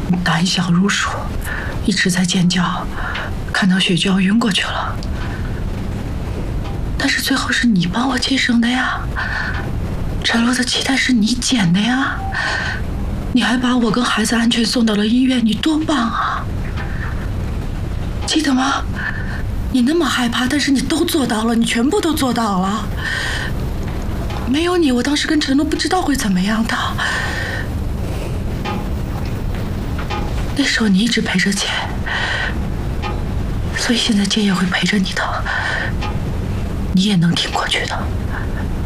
你胆小如鼠，一直在尖叫，看到血就要晕过去了。但是最后是你帮我接生的呀，陈露的脐带是你剪的呀，你还把我跟孩子安全送到了医院，你多棒啊！记得吗？你那么害怕，但是你都做到了，你全部都做到了。没有你，我当时跟陈露不知道会怎么样的。那时候你一直陪着姐，所以现在姐也会陪着你的，你也能挺过去的。